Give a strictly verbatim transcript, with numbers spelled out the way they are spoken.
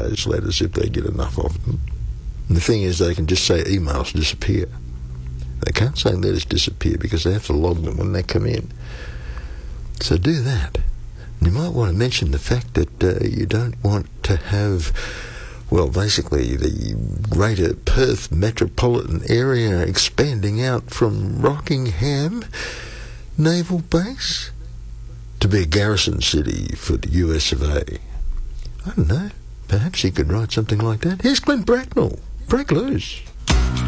those letters if they get enough of them. And the thing is, they can just say emails disappear. They can't say letters disappear because they have to log them when they come in. So do that. And you might want to mention the fact that uh, you don't want to have, well, basically the greater Perth metropolitan area expanding out from Rockingham Naval Base to be a garrison city for the U S of A. I don't know. Perhaps he could write something like that. Here's Clint Bracknell. Break loose.